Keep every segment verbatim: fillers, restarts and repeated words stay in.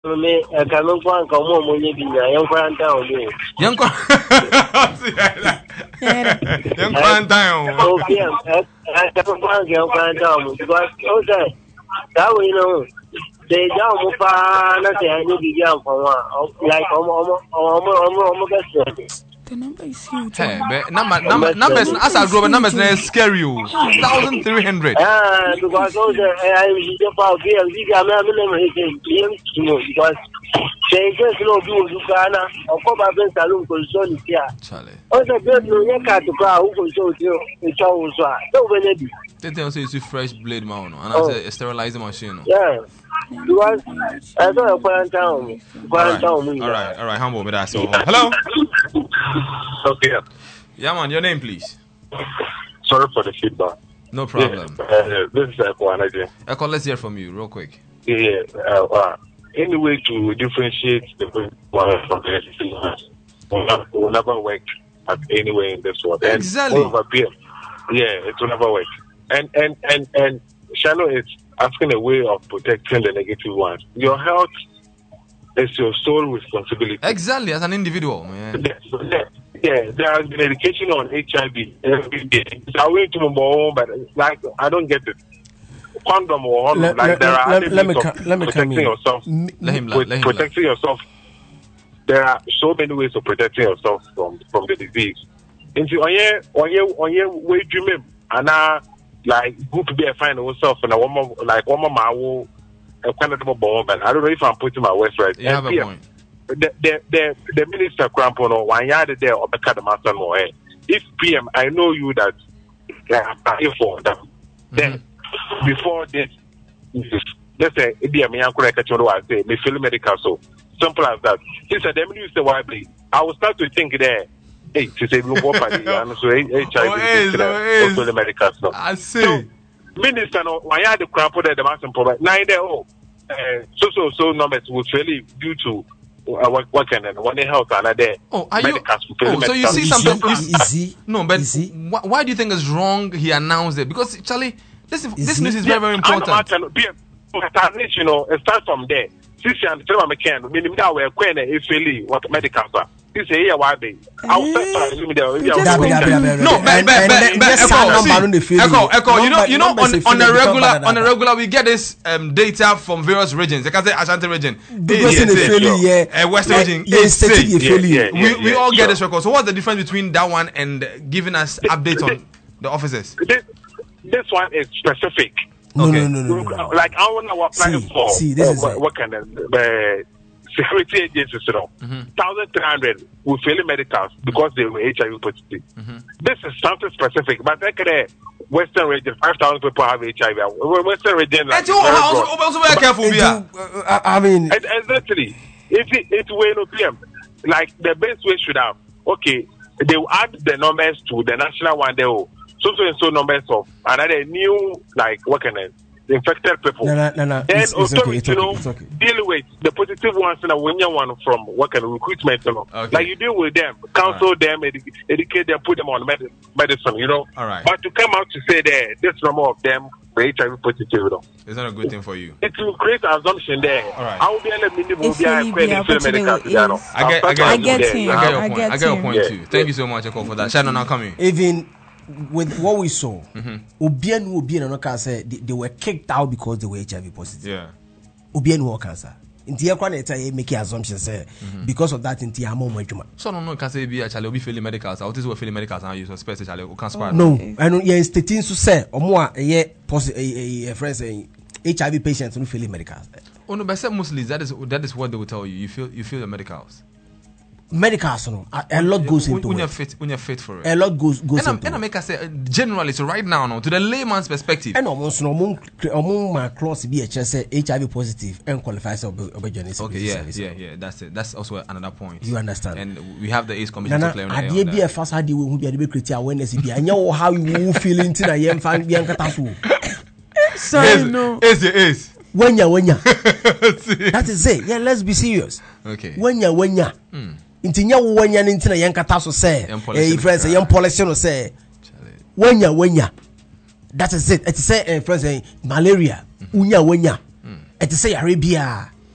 me I cannot go and come home when you be a young quarantine. Young quarantine. Okay, I cannot go and young quarantine because okay, that we know. They don't nothing. I need to jump for one. Like almost, almost, the number is huge. Hey, number, number, numbers. As I grow, numbers are scary. Thousand three hundred. Ah, because those I just about here. We got my name because they just know do Ghana or come up and salute concern here. Charlie. Also, good no car to crowd who show you the show. So when it be. They tell you it's a fresh blade mount, and I say a sterilizing machine. Yeah. Because I saw a quarantine. Quarantine. All right, all right, humble me that. So, hello. Okay. Yeah, man. Your name, please. Sorry for the feedback. No problem. Yeah, uh, this is Echo Energy. Echo, let's hear from you real quick. Yeah. Uh, uh, any way to differentiate the one from the other will never work at anywhere in this world. And exactly. Over here, yeah, it will never work. And and and and Shallow is asking a way of protecting the negative ones. Your health is your sole responsibility. Exactly, as an individual, man. Yeah, yeah, there has been education on H I V every day. I went to Mumbai, but like I don't get it. Condom or let, like let, there are let, other let me ways ca- of let me protecting yourself. Let him with let him protecting yourself. There are so many ways of protecting yourself from from the disease. Into on your on your on your way to me and now like good to be a fine yourself and a woman like one more a kind of bomb. But I don't know if I'm putting my words right. You have a point. The the the, the minister Crampono one yard there or the master more. If P M, I know you that I apply for them. Mm-hmm. Then before this, let's say it be a me uncle I say me feel medical so simple as that. He said them you say why I will start to think there. Hey, she said we go party and so H I V also the medical stuff. I see. So, minister no one yard the crampo there the master provide nine there oh so so so numbers will fairly due to Uh, what, what can and one health and there. Oh, are you? Oh, so you see something? Easy, easy, no, but easy. Wh- why do you think it's wrong? He announced it because Charlie, this this news is very very important. You know, it starts from there. Since you understand what I can, meaning that we're going to really what medical stuff. This is here why they. I'll start to No, but but but Echo, Echo, you know, you know, on on a regular on a regular we get this um data from various regions. Like I say, Ashanti region, because in the failure, yeah, Western region, we we all get this record. So what's the difference between that one and giving us updates on the officers? This this one is specific. No, okay. no, no, no, no, no. Like I want to apply see, for. See, this uh, is what, what kind of uh, security agencies, you know, mm-hmm. thousand three hundred will fail medicals because they were H I V positive. Mm-hmm. This is something specific, but like the Western region, five thousand people have H I V. Western region, like, you also very careful, uh, I mean, exactly. If it, it will not P M, like the best way should have. Okay, they will add the numbers to the national one. They will. So so and so numbers of another new like what can I infected people. No, no, no, no. Then it's, it's also okay, it's you okay, know it's okay. deal with the positive ones and a winner one from what can recruitment. You know, okay. like you deal with them, counsel right. them, edu- educate them, put them on med- medicine. You know, all right. But to come out to say that this number of them were H I V positive, you know, it's not a good thing for you. It will create assumption there. All right. I will be a minimum. If he be a medical, I get, I get, I get him. I get your I point. get I get your him. point Yeah. too. Thank you so much, Echo, for that. Shannon, now coming. Even with what we saw, Mm-hmm. Obian Obian and Okasa, they, they were kicked out because they were H I V positive. Yeah. Obian Okasa. In the Equaneta, make assumptions say because of that in Tiamo Majuma. So no no can say be actually be feeling medicals. I would say feeling medicals and you suspect actually we can spare. No, I know yeah, stating to say or more a year a friend saying H I V patients don't feel medicals. Oh no, but some Muslims that is that is what they will tell you. You feel you feel the medicals. Medicals, no, a, a lot goes into when it. you're fit, when you're fit for it. A lot goes goes and I'm, into and I it. make I say uh, generally, so right now, no, to the layman's perspective. And almost no more among my class be a chance H I V positive and qualifies of journey. Okay, yeah, yeah, yeah. That's it. That's also another point. You understand? And we have the AIDS Commission Nana, to play on I that. be a fast idea who be a bit creative awareness. I know how you feel into a young fan Bianca Tasu. Sorry, no. Is it is. When ya when ya. That is it. Yeah, let's be serious. Okay. When ya when ya. Into nya when ya into a young Tasu say. Eh, friends, a young politician say. When ya when ya. That is it. It is say, friends, malaria. Unya when ya. It is say Arabia.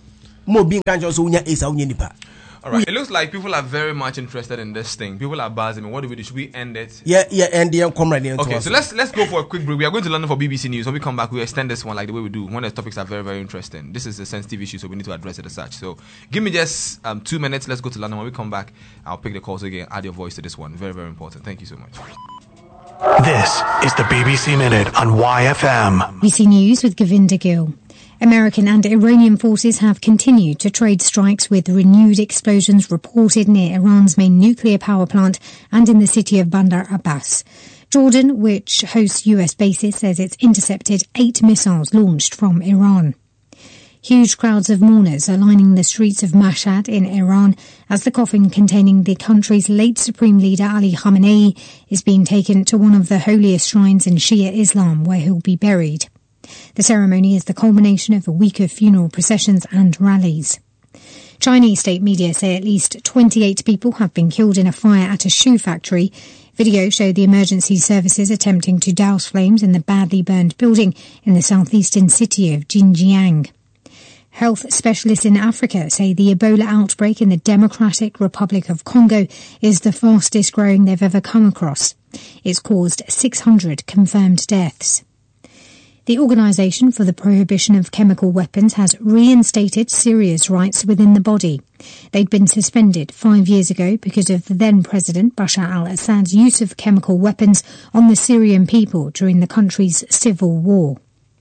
Mo being conscious unya is a nipa. All right. It looks like people are very much interested in this thing. People are buzzing. I mean, what do we do? Should we end it? Yeah, yeah, end the comrade. Okay, so let's let's go for a quick break. We are going to London for B B C News. When we come back, we extend this one like the way we do. One of the topics are very, very interesting. This is a sensitive issue, so we need to address it as such. So give me just um, two minutes. Let's go to London. When we come back, I'll pick the calls again. Add your voice to this one. Very, very important. Thank you so much. This is the B B C Minute on Y F M. B B C News with Govinda Gill. American and Iranian forces have continued to trade strikes with renewed explosions reported near Iran's main nuclear power plant and in the city of Bandar Abbas. Jordan, which hosts U S bases, says it's intercepted eight missiles launched from Iran. Huge crowds of mourners are lining the streets of Mashhad in Iran as the coffin containing the country's late supreme leader Ali Khamenei is being taken to one of the holiest shrines in Shia Islam where he'll be buried. The ceremony is the culmination of a week of funeral processions and rallies. Chinese state media say at least twenty-eight people have been killed in a fire at a shoe factory. Video showed the emergency services attempting to douse flames in the badly burned building in the southeastern city of Xinjiang. Health specialists in Africa say the Ebola outbreak in the Democratic Republic of Congo is the fastest growing they've ever come across. It's caused six hundred confirmed deaths. The Organisation for the Prohibition of Chemical Weapons has reinstated Syria's rights within the body. They'd been suspended five years ago because of the then-President Bashar al-Assad's use of chemical weapons on the Syrian people during the country's civil war.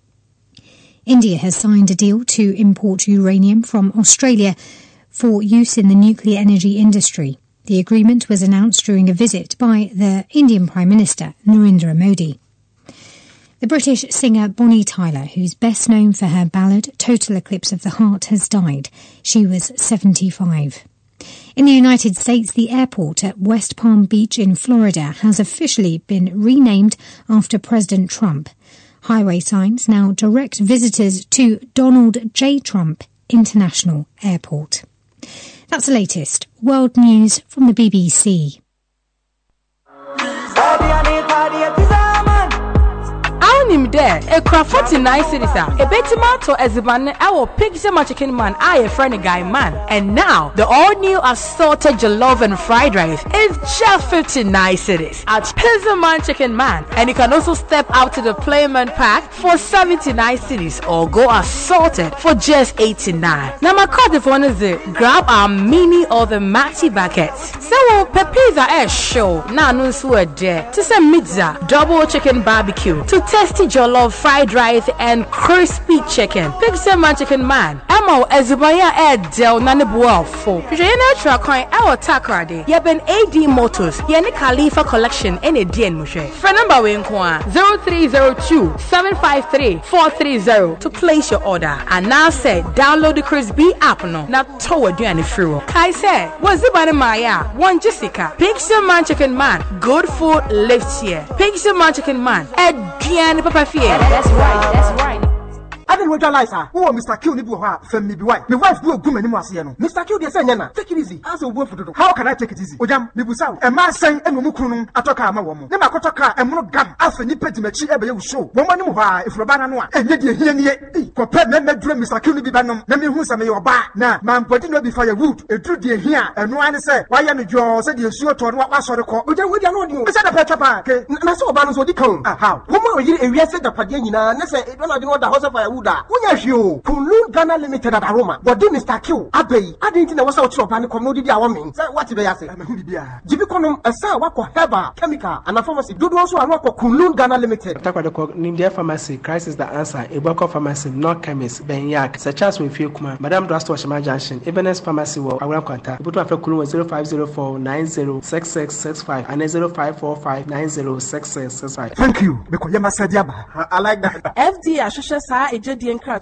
India has signed a deal to import uranium from Australia for use in the nuclear energy industry. The agreement was announced during a visit by the Indian Prime Minister, Narendra Modi. The British singer Bonnie Tyler, who's best known for her ballad Total Eclipse of the Heart, has died. She was seventy-five. In the United States, the airport at West Palm Beach in Florida has officially been renamed after President Trump. Highway signs now direct visitors to Donald J. Trump International Airport. That's the latest world news from the B B C. Him there, a craft forty-nine cities are a betima to Eziban, our Pixel Chicken Man, I a friend guy man. And now, the all new assorted jollof and fried rice is just fifty-nine cities at Pixel Chicken Man. And you can also step out to the Playman Pack for seventy-nine cities or go assorted for just eighty-nine. Now, my card if one is it, grab our mini or the maxi buckets. So, Peppiza air show, now no swear there, to some pizza, double chicken barbecue, to test jollof, fried rice, and crispy chicken. Pixel Man Chicken Man. Emo Ezubaya Air Del Nanibua Fo. Jayana Tracoin, our Takrade. Yaben A D Motors. Yani Khalifa Collection. Any D N Mushe. Phone number we inquire zero three zero two seven five three four three zero to place your order. And now say download the Crispy app no. Not toward you any free. Kai say, what's the banner Maya? One Jessica. Pixel Man Chicken Man. Good food lives here. Pixel Man Chicken Man. Ed Diane Papa Fier. That's right, that's right. I didn't realize her. Oh, Mister Q, you have family wife. My wife do good many more. Mister Q, they say, take it easy. As a word for the how can I take it easy? Ojam, Nibusa, a man saying, and Mukunum, Atoka, my woman. Nema Kotaka, and Monogam, after Nipetimachi, ever show. Woman, if Rabana, and yet you hear me. Compare me, dream, Mister Q, Bibanum, Nami Husa, may your back. Now, man, putting no be firewood, a true dear here, and no one say, why am you said you sure to what was sort of call? But then we don't know. Is that a better pack? And I saw Banos what you call. How? Woman, you a said the Padina, and I say, I don't know the house of firewood. You, Kunlun Ghana Limited at Aroma, but then Mister Q, Abbey, I didn't know what's out of and commodity. I want what did I say? I'm a hoodie beer. Jibiconum, a sa wako heba, chemical, and a pharmacy. Do also a wako Kunlun Ghana Limited. Talk about the name their pharmacy, crisis the answer, a Boko pharmacy, not chemist, Ben Yak, such as we feel Kuma, Madame Drasto Shama Junction, Ebenezer Pharmacy, or I will contact. Put up a Kulu zero five zero four nine zero six six six five and zero five four five nine zero six six six five. Thank you, because you must say, I like that. F D A, Shasha, a J D N crack.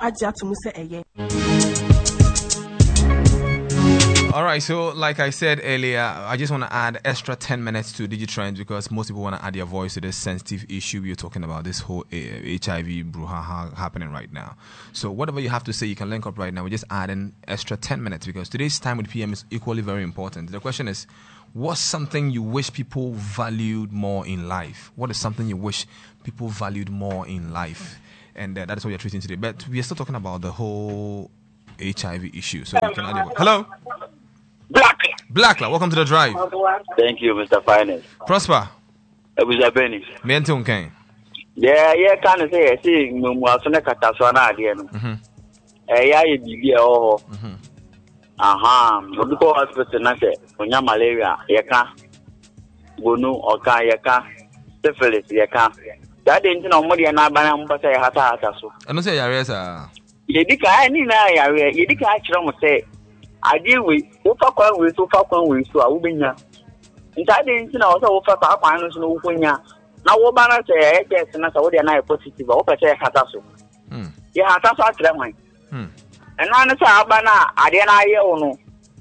All right, so like I said earlier, I just want to add extra ten minutes to DigiTrends because most people want to add their voice to this sensitive issue we're talking about, this whole uh, H I V brouhaha happening right now. So whatever you have to say, you can link up right now. We're just adding extra ten minutes because today's time with P M is equally very important. The question is, what's something you wish people valued more in life? What is something you wish people valued more in life? And uh, that is what we are treating today. But we are still talking about the whole H I V issue. So you can add your voice. Hello? Black. Blackla, welcome to the drive. Thank you, Mister Finance. Prosper. It was a Benny. Menton Kane. Yeah, yeah, kind of say, I see, Mumwasona Catasona again. Eh, yeah, you be oh. Aha, medical hospital, nothing. When you malaria, you can't. Gunu, Oka, you can't. Syphilis, you can't. That didn't know more than I ban, but I had a so. I don't say, Yaresa. Yedika, I need a Yedika, actually, say, I deal with Ufa with Ufa with so I will be here. And I didn't know also Ufa, I don't know when ya. Now, what banner say, I guess, and that's already a positive, or say a catasso. You have to start them. And one is our banner, I didn't I know.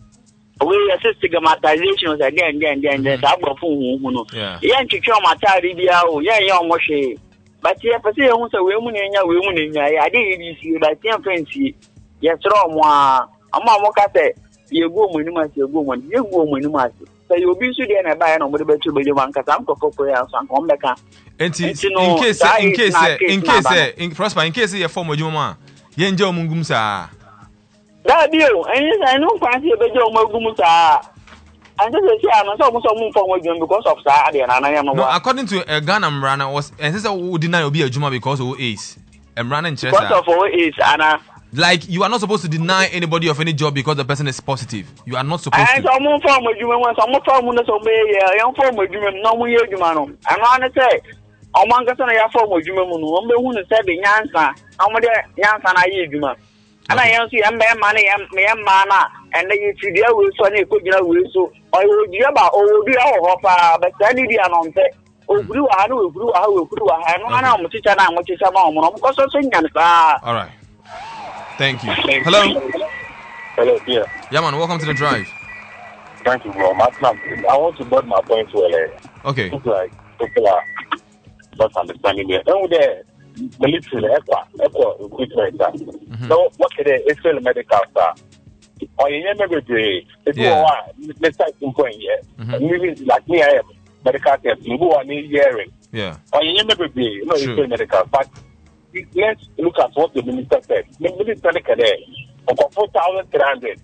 We assist stigmatization again, again, again, there's a fool. Yan to show my taribia, yeah, young Moshe. But here, for say, who's a woman in your woman in your idea, you like your fancy. Yes, wrong one. I'm not what I say. You go when you must, you go when you go when you must. So you'll be so then I buy no better to be one because I'm for prayer and come back. And in case, in case, in case, in Prosper, in case you're former Juma, Yenjo Mungumsa. That deal, and I know fancy a better Mugumusa. And this is I'm almost a move forward because of Saturday, and I am no, according to a Ghana runner was and this would deny will be a Juma because of Ace. And running chest. Because of Ace, Anna. Like you are not supposed to deny anybody of any job because the person is positive. You are not supposed to. I'm more from a human once. I'm more from one so may I am from a human no more human. I'm on to say, among us, I have from a human who only said the answer. How many answer I hear human? And I am see a man, money, and mana, and then if you deal with Sonny, could you know, so I will be about all the offer, but I need an on set. Oh, blue, I know, blue, I will do. I know much teacher now, much is a mom, because of singing. All right. Thank you. Hello. Hello, dear. Yeah, man. Welcome to the drive. Thank you, bro. I want to board my point well. Okay. It's like people are not understanding me. And the military, equa, equa, equipment. So what is it? It's still medical staff. Or you never agree. It's all let's start from point here. Maybe like me, I am medical test. You go on hearing. Yeah. Or you never agree. No, it's still medical, but. Let's look at what the minister said. The minister said, "Of four thousand three hundred,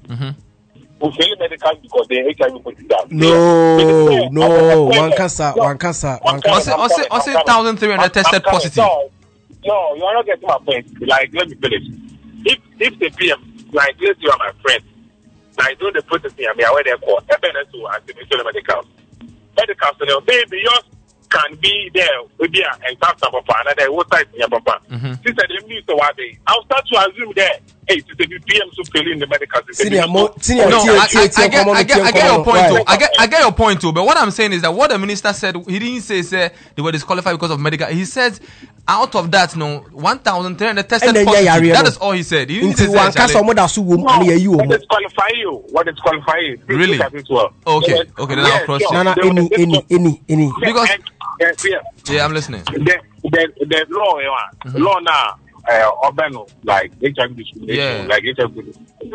we fail medical because they H I V positive." No, no, one cancer, one cancer, one cancer. Also, also, thousand three hundred tested positive. No, no, you are not getting my point. Like, let me finish. If if the P M, like, let's you are my friend, like, don't the process me, I mean, I wear their call. Evidence to administer medical, medical, so maybe yours. Can be there with you and talk about another what side in your papa. Since I didn't mean so what day, I'll start to assume there. Hey, it's the P M so fill in the medical system. Senior, mo- senior, no, I, I, I, get, I, get, I get your point too. I get, I get your point too. But what I'm saying is that what the minister said, he didn't say, say they were disqualified because of medical. He said out of that, no, one thousand three hundred tested positive. Yeah, yeah, that is all he said. He didn't say one cancer. What does you? What disqualify you? What disqualify you? Really? Okay, okay. Then I'll cross you. No, no, any, any, any, any. Because. Yeah, yeah. yeah, I'm listening. The the, the law, mm-hmm. law now, uh, like H I V discrimination, yeah. like H I V.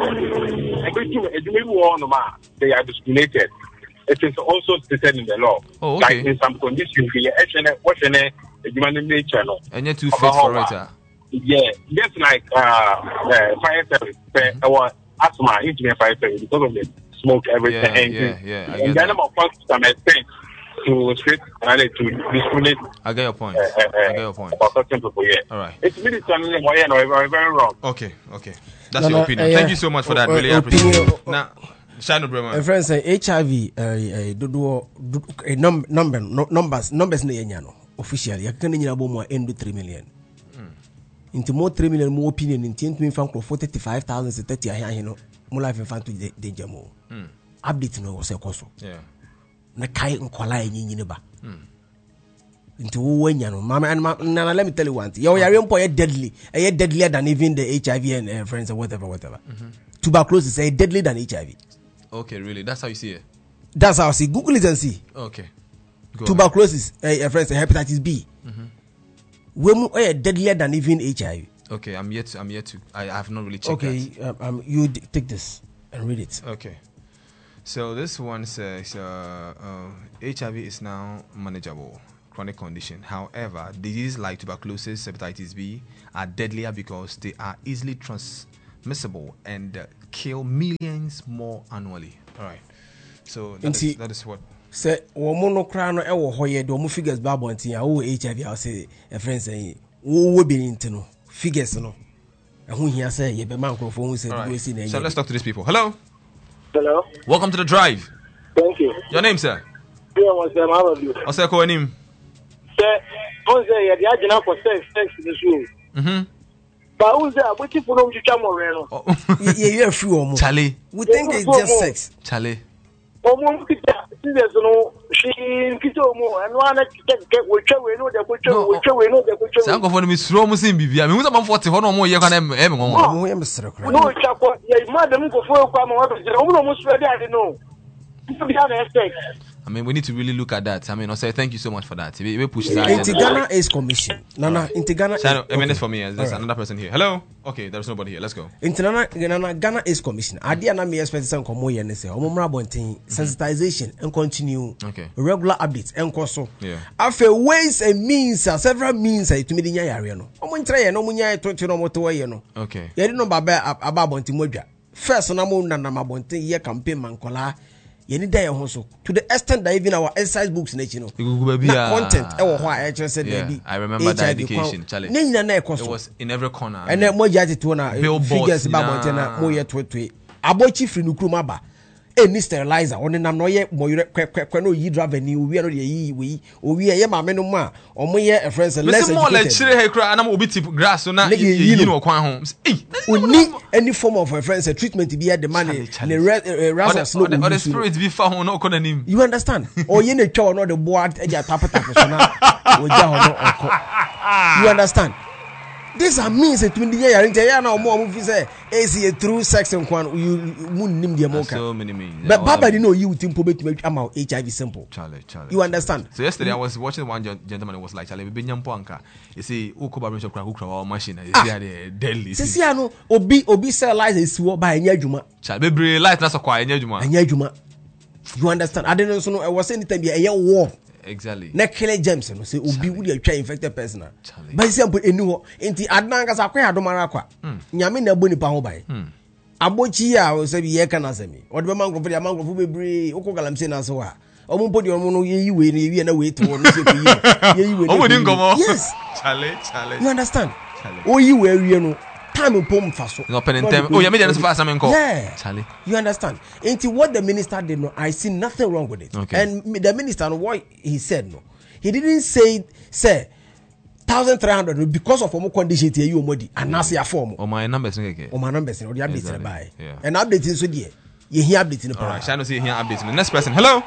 They are discriminated. It is also stated in the law. Oh, okay. Like in some conditions, the human nature, no. And you're too fit for it. Uh. Yeah, just like uh, uh, fire service, mm-hmm. our asthma, intimate fire service because of the smoke, everything. Yeah, yeah, yeah. I and get the number of some extent. To straight and to discriminate. I get your point. Uh, uh, I get your point. About certain people, yeah. All right. It's really something very, very wrong. Okay, okay. That's no, your no, opinion. Uh, yeah. Thank you so much for that. Uh, really uh, appreciate it. Now, Shano Bremer. My friends say H I V, uh, do a number, number, numbers, numbers, no, officially. You can't even more end three million. Into more three million more opinion in ten to fan for forty-five thousand to thirty. I know more life in fan to danger more. Update no was a coso. Yeah. Na kai nkwala enyi ba nti wo wanya no mama and na let me tell you one thing your yare mpo deadly e deadlier than even the H I V and uh, friends or whatever whatever mm-hmm. Tuberculosis is deadlier than H I V. Okay, really? That's how you see it? That's how I see. Google it and see. Okay. Go Tuberculosis uh, friends hepatitis B we are deadlier than even H I V. Okay, I'm yet to, I'm yet to I have not really checked okay, that. Okay, um, um you d- take this and read it. Okay. So this one says uh, uh, H I V is now manageable chronic condition. However, diseases like tuberculosis, hepatitis B are deadlier because they are easily trans- transmissible and uh, kill millions more annually. All right. So that, is, that is what. Say, woman no crown or ever hoye do mu figures babonti oh H I V I say a friend say wo be into figures no. And who here say ye be man microphone say we see. So let's talk to these people. Hello. Hello. Welcome to the drive. Thank you. Your name, sir? Yeah, what's the name of you? What's your name? Sir, who's there? The agent for sex, sex in the show. Mm-hmm. But who's there? What if you don't come around? Yeah, you're a few. Charlie. We think it's just sex. Charlie. Oh, mom, there's no, she kissed more, and one that get which way, no, the butcher, which way, no, the butcher. I'm going to be slow, Muslim. I mean, who's about forty one or more? You're going to have no, chap, yeah, madam, go for a farmer, almost ready, I don't know. I mean, we need to really look at that. I mean, I'll say thank you so much for that. We, we push that. Intigana is commission. Nana, right. Intigana. So, a minute for me. There's right. another person here. Hello. Okay, there's nobody here. Let's go. Intigana, Ghana is commission. Adia na me expect some komo ye nese. Omomra bontin sensitization and continue. Okay. Regular updates and koso. Yeah. After ways and means, several means to me dinya yare no. Omo ntre no munya to to no moto ye no. Okay. Ye no baba aba bontin modwa. First na mo na na mabontin ye campaign mankola. Yeni day also to the extent that even our exercise books you know na content e wo ho a e chere say baby I remember that education challenge na na it was in every corner and then mo jati to na figures ba mo na mo ye to to abochi free nukru maba any sterilizer on nam no ye mo kwekwe no yi driver ni owi no de yi we owi ye ma me no ma o mo ye a friends less more like chire he kra na mo obi tip grass so na yi no kwan ho eh oni any form of a friends treatment be the man the razors no or the spirit be fa ho no kono nim you understand or ye na twa no the board e ja tap tap so na o ja ho no oko you understand. These are means that when the year into year now more movies say is a true sex and one you moon name the mocha. So many means. But Baba didn't know you think probably to make am H I V simple. Charlie, Charlie. You understand? So yesterday I was watching one gentleman was like Charlie, we been nyampo anka. You see, uko barbershop kra kra our machine. You see the deadly. See see no obi obi sell lies is wo by enya dwuma. Charlie, be light na so kwa enya dwuma. Enya dwuma. You understand? I didn't know I was saying anytime be a war. Exactly. Na kele James no say obi wo dey twa infected person na. Ba say ampo eni ho enti adan ka sa kwa adomara kwa. Nyame na ebo nipa ho bai. Abochi a o say bi ye kana semi. O de be mangrofo de mangrofo bebre o ko galamse na so a. O mo podi o mo no ye yi we na ye na we to no say ko yi. Ye yi we. O mo din gomo. Yes. Chale, chale. You understand? O yi we awie no. Time pom faso. No pen in time. Oh, you made an fast time call. Yeah. Charlie. You understand? Into what the minister did no, I see nothing wrong with it. Okay. And the minister, what he said no, he didn't say say thousand three hundred because of more condition to you modi and now say a form. Oh my numbers okay. Oh my numbers or the update exactly. By. Yeah. And update is so dear. You hear update in the All right. Shall I see here update? Next person. Hello.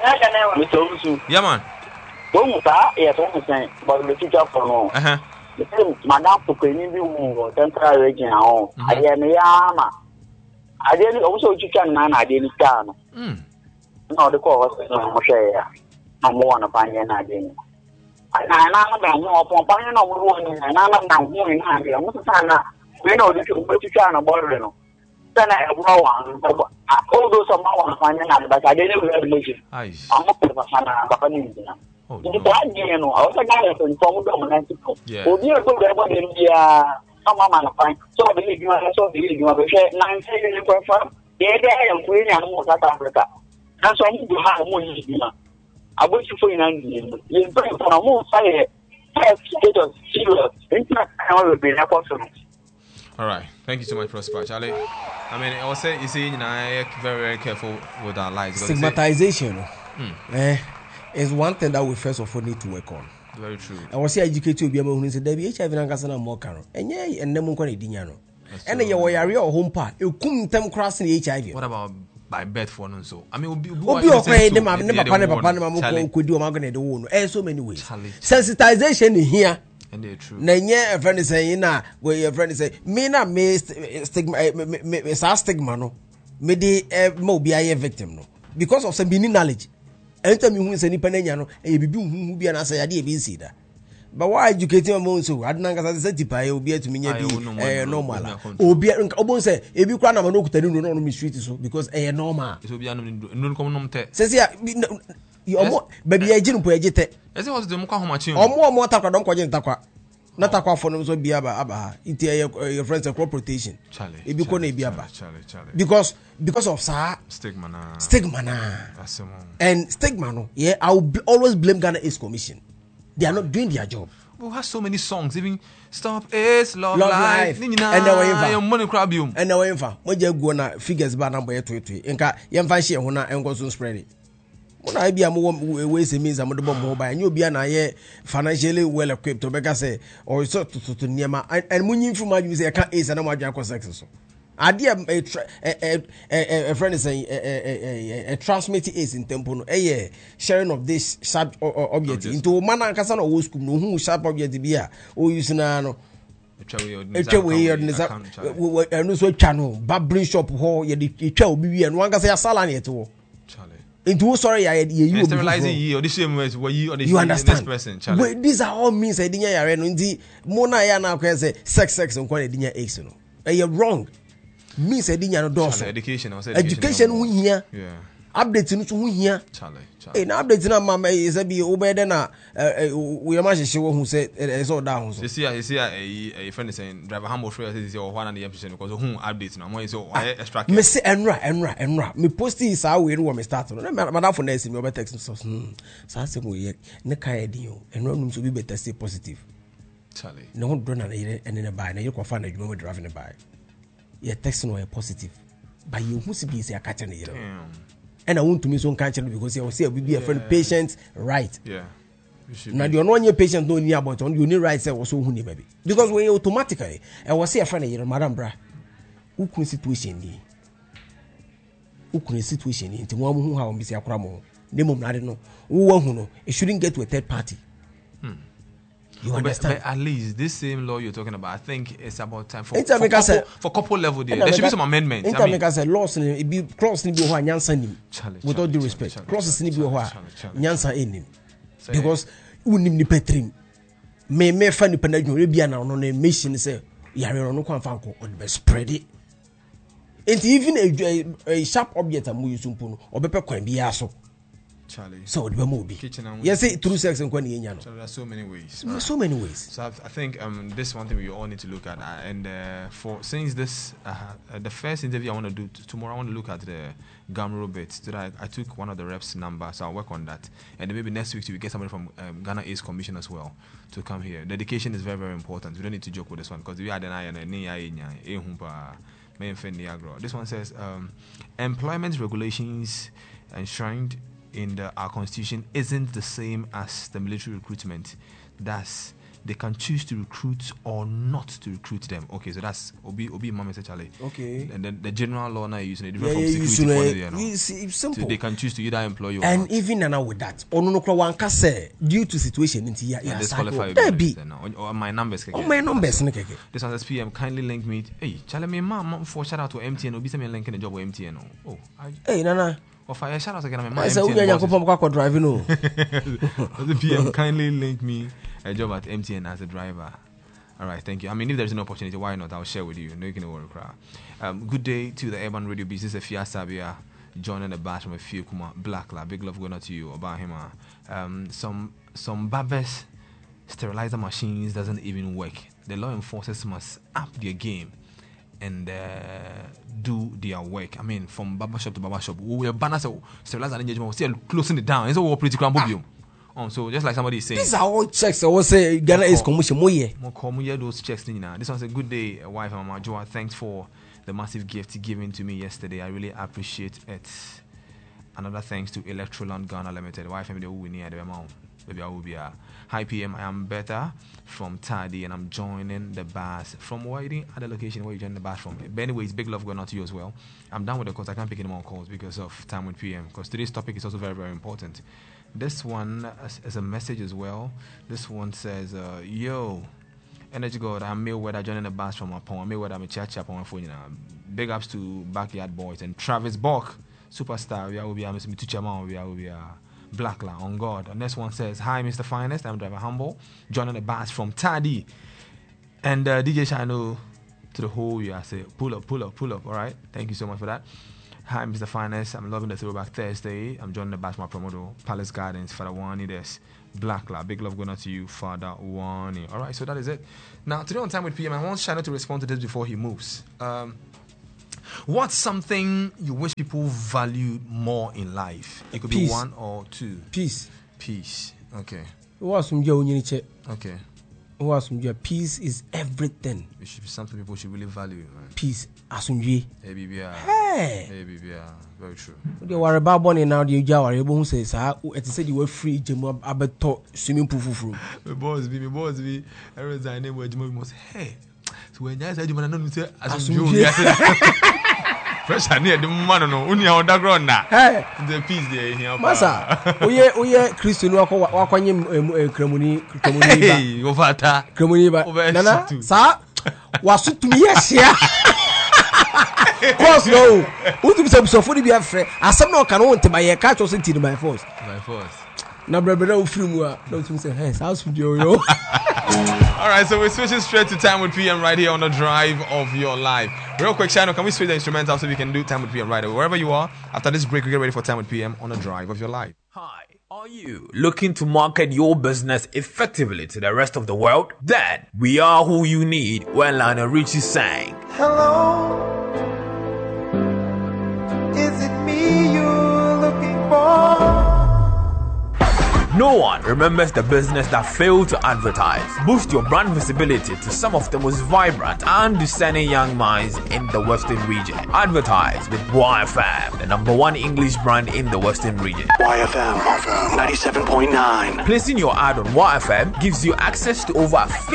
Yeah man. When that yes, I'm saying, but the teacher for no. Uh huh. Madam Pukini bi wo central region ho aye me yama ade ni owo chicha na na ade ni ta no mm no de ko hospital mo hwe ya na mo wana panye na ade ni na na na ba mo opon panye na mo ro ni na na na ho ni na ade mo sa na we no de ko chicha na borre no sana e bro wa all those some wana panye na ba ade ni we mo ji ai amo ko ba sana ba ni ni oh, no. You know, I was like, I was informed of the yeah. Oh, dear, good, everybody in the some man fine. So I believe you are so believe you have a share nine seconds for farm. The other I am queen and more South Africa. That's why you have more. I wish you for in Andy. You bring for a more fire. Status serious. International will be a person. All right. Thank you so much, Prosper Charlie. I mean, I was saying, you see, you know, very, very careful with our lives. Stigmatization. Hmm. Eh. Is one thing that we first of all need to work on. Very true. I was here educated to be able to say, Debbie, H I V and Cassana more caro. And yeah, and then one Diano. And then you are your home part. You couldn't them crossing H I V. What about by bed for no so? I mean, we'll be okay. Them have never Panama Panama could do among the one. And so many ways. Sensitization here. And they're true. Nanya a friend is saying, nah, where your friend is saying, me not me stigma, me stigma no. Me de mobile victim no. Because of some being knowledge. Anytime you say Nipanenya, no, and you be who be an answer, I didn't see that. But why educating a month so? I don't know as I said, I will be to me, normal. Or be almost say, if you can't have a look at the no me street so because a normal. It will be no common te. Says, yeah, you are more, baby, I didn't put a jet. As it was the Mokama, or more more talk, don't call you talk. Not a crop for them so be aba your friends a crop rotation. Charlie. It be Charlie, Charlie, Charlie, Charlie. Because because of sa stigma na. Stigma na. That's the one. And stigma no. Yeah, I will b- always blame Ghana Ace Commission. They are not doing their job. We have so many songs, even Stop Ace, Love, Love Life, Life. And now we're in money crabium. And now we're when you go na figures ba number twenty twenty. Enka yam fan share hona and go soon spread it. When I be a more ways it means I'm the bomb mobile and you'll be an aye financially well equipped to make us say or so to to near my and when you from my use I can't ace and I'm a success. I dear a a friend is saying a transmitting is in tempo a sharing of this sharp object into man and Casano old school no who sharp object be a or using no a way and also channel babbling shop hall you will be and one can say a salon yet all. Into sorry, I you sterilizing you or the same way where you or the you understand person. But these are all means I didn't hear in the Mona Yana can say sex sex and quality didn't X. You're wrong. Means I didn't know education. Education we here. Yeah. Updating to here. Charlie. Charlie. In updating mama is a be obey then we are much sure who said it's all down. You see, you see a friend is saying driver humble free is your one and the episode because who updates now more so extra. Me say enra enra enra. Me post is how we know me start. No madam for next me over text so. So say we ne kai di o. Enra num so be better stay positive. Charlie. No one drone and and in buy na you can find you know driving buy. You text no positive. But you must be say a catch you know. And I want to miss one catch because you say we be a friend patient right. Yeah. Now the one your patient don't hear about on you need right say also who maybe. Because when you automatically I was say a friend you madam bra. Who could situation ni? Who could situation ni? Nti one who ha on be say akra mo. Name of no. Who who no. It shouldn't get to a third party. Hmm. You but, understand? But at least this same law you're talking about, I think it's about time for, for, couple, say, for couple level there. There should be some amendments. I mean, say laws it be clause ni be ho anyansa nim. With all due respect, clauses ni be ho anyansa enim. Because unim ni petrim. Me me fa ni panadwo re bia na no na machine say yare no kwa fa nko on be spread it. And even a, a, a sharp object am use mpo no obepe kwan bia so. Charlie. So the movie. Yes, say through sex and kwani yenya no. So there are so many ways. There are so many ways. So I, I think um this one thing we all need to look at, uh, and uh, for since this uh, uh, the first interview I want to do t- tomorrow, I want to look at the Gamro bit. Today I, I took one of the reps' number, so I'll work on that, and then maybe next week we get somebody from um, Ghana Ace Commission as well to come here. Dedication is very very important. We don't need to joke with this one because we are the This one says um, employment regulations enshrined in the, our constitution isn't the same as the military recruitment. Thus, they can choose to recruit or not to recruit them. Okay, so that's Obi Obi Mama Charlie. Okay. And then the general law now using it different yeah, from yeah, security. You for know, the, you know. it's, it's simple. So they can choose to either employ you or and not. Even now with that, ono no one can say due to situation into ya yeah, disqualify. There be or my numbers. Oh my numbers. So, this one says P M kindly link me. Hey, Charlie, me mom for shout out to M T N. Obi send me link in the job with M T N. Oh, I, hey, Nana. Or fire shout out again. My I said we are going driving. No. The P M kindly link me a job at M T N as a driver. All right, thank you. I mean, if there's an opportunity, why not? I'll share with you. No, you can worry. Um, good day to the Urban Radio Business. Afia Sabia joining the batch from a few Kuma Black La. Big love going out to you about him. Um, some some Babes sterilizer machines doesn't even work. The law enforcers must up their game and uh, do their work. I mean, from barber shop to barber shop, we are banners sterilizer engagement. We're still closing it down. It's all pretty crambobium. Um, so just like somebody is saying, these are all checks. I will say Ghana Ace Commission. More those checks now. This one's a good day, wife and Mama Joa. Thanks for the massive gift given to me yesterday. I really appreciate it. Another thanks to Electroland Ghana Limited. Wife and the who near the amount. Maybe I will be a hi P M. I am better from Taddy and I'm joining the bus from waiting at the location where you join the bus from. But anyways, big love going out to you as well. I'm done with the calls. I can't pick any more calls because of time with P M. Because today's topic is also very very important. This one is a message as well. This one says, uh, yo, Energy God, I'm Mayweather joining the bus from Apon. Mayweather, I'm a chat on my phone. You know. Big ups to Backyard Boys and Travis Bock, superstar. We are be Mister Tuchaman. We are be Black La on God. And this one says, hi, Mister Finest. I'm Driver Humble joining the bus from Taddy. And uh, D J Shino to the whole year. I say, pull up, pull up, pull up. All right. Thank you so much for that. Hi, Mister Finest. I'm loving the Throwback Thursday. I'm joining the Bashma Promodo, Palace Gardens, Father Wani. There's Black Lab. Big love going out to you, Father Wani. All right, so that is it. Now, today on Time with P M, I want Shano to respond to this before he moves. Um, what's something you wish people valued more in life? It could Peace. be one or two. Peace. Peace. Okay. Okay. Okay. Peace is everything. It should be something people should really value, man. Peace. Asunjwe. Hey, B B R. Hey. Hey, B B R. Very true. You worry about money now. You worry about who says, "Ah, it said you were free. Jemu abeto swimming pool fufu." My boss be, my boss be. I resign name where Jemu must. Hey, so when I said you man, I don't say Asunjwe. Fresh and near the man no. Only on the ground now. Hey, the peace there here. Masa, oye oye Christian wako wako nye kremuni kremuni ba. Hey, ovata. Kremuni ba. Nana, sa wasutumi yesia. Cause no, who to be some so funny be afraid. As some no can want to buy a catch or something by force. By force. Na brother no free mu a. Don't you say, hey, house video yo. All right, so we're switching straight to Time with P M right here on the drive of your life. Real quick, Shano, can we switch the instrumental so we can do Time with P M right away? Wherever you are, after this break, we get ready for Time with P M on the drive of your life. Hi, are you looking to market your business effectively to the rest of the world? Then we are who you need when Lionel Richie sang. Hello, is it me you're looking for? No one remembers the business that failed to advertise. Boost your brand visibility to some of the most vibrant and discerning young minds in the Western region. Advertise with Y F M, the number one English brand in the Western region. Y F M ninety-seven point nine. Placing your ad on Y F M gives you access to over